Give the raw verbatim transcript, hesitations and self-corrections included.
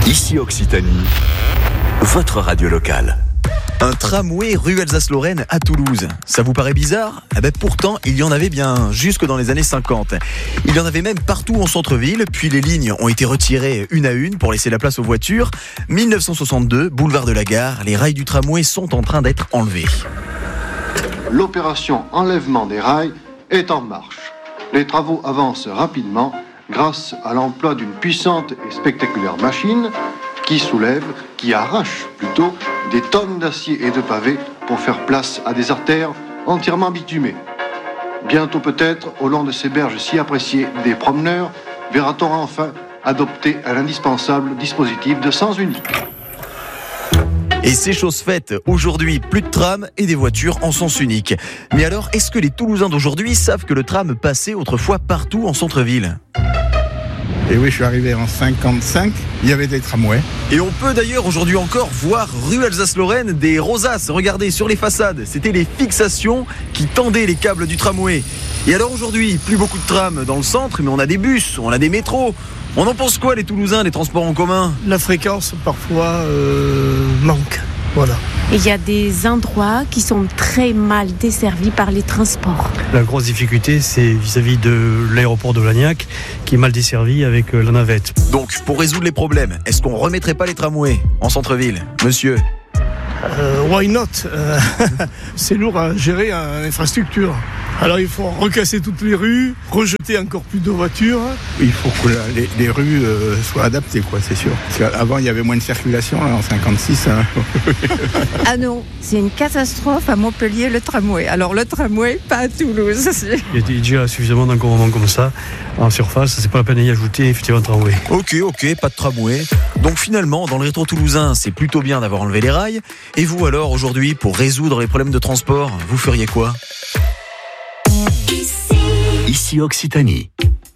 Ici Occitanie, votre radio locale. Un tramway rue Alsace-Lorraine à Toulouse. Ça vous paraît bizarre ? Eh ben pourtant, il y en avait bien, jusque dans les années cinquante. Il y en avait même partout en centre-ville, puis les lignes ont été retirées une à une pour laisser la place aux voitures. dix-neuf cent soixante-deux, boulevard de la Gare, les rails du tramway sont en train d'être enlevés. L'opération enlèvement des rails est en marche. Les travaux avancent rapidement grâce à l'emploi d'une puissante et spectaculaire machine qui soulève, qui arrache plutôt, des tonnes d'acier et de pavés pour faire place à des artères entièrement bitumées. Bientôt peut-être, au long de ces berges si appréciées des promeneurs, verra-t-on enfin adopter un indispensable dispositif de sens unique. Et c'est chose faite. Aujourd'hui, plus de tram et des voitures en sens unique. Mais alors, est-ce que les Toulousains d'aujourd'hui savent que le tram passait autrefois partout en centre-ville ? Et oui, je suis arrivé en cinquante-cinq, il y avait des tramways. Et on peut d'ailleurs aujourd'hui encore voir rue Alsace-Lorraine des rosaces. Regardez sur les façades, c'était les fixations qui tendaient les câbles du tramway. Et alors aujourd'hui, plus beaucoup de trams dans le centre, mais on a des bus, on a des métros. On en pense quoi les Toulousains, les transports en commun ? La fréquence parfois euh, manque, voilà. Il y a des endroits qui sont très mal desservis par les transports. La grosse difficulté, c'est vis-à-vis de l'aéroport de Lagnac, qui est mal desservi avec la navette. Donc, pour résoudre les problèmes, est-ce qu'on remettrait pas les tramways en centre-ville ? Monsieur ? Euh, why not ? euh, C'est lourd à gérer en infrastructure. Alors il faut recasser toutes les rues, rejeter encore plus de voitures. Il faut que la, les, les rues euh, soient adaptées, quoi, c'est sûr. Parce qu'avant, il y avait moins de circulation, là, en cinquante-six. Hein. Ah non, c'est une catastrophe à Montpellier, le tramway. Alors le tramway, pas à Toulouse. Il y a déjà suffisamment d'encombrements comme ça en surface, c'est pas la peine d'y ajouter effectivement un tramway. Ok, ok, pas de tramway. Donc finalement, dans le rétro toulousain, c'est plutôt bien d'avoir enlevé les rails. Et vous alors, aujourd'hui, pour résoudre les problèmes de transport, vous feriez quoi ? Ici Occitanie.